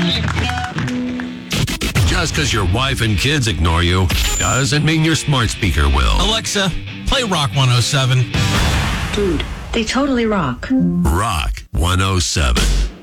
Just because your wife and kids ignore you doesn't mean your smart speaker will. Alexa, play Rock 107. Dude, they totally rock. Rock 107.